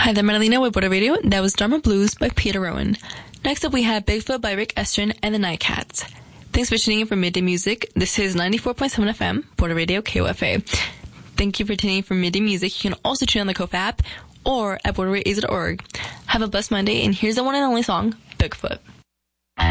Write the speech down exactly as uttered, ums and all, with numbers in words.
Hi there, Madalena with Border Radio. That was Dharma Blues by Peter Rowan. Next up, we have Bigfoot by Rick Estrin and the Nightcats. Thanks for tuning in for Midday Music. This is ninety-four point seven F M, Border Radio K O F A. Thank you for tuning in for Midday Music. You can also tune on the Kofa app or at border radio a z dot org. Have a blessed Monday, and here's the one and only song, Bigfoot.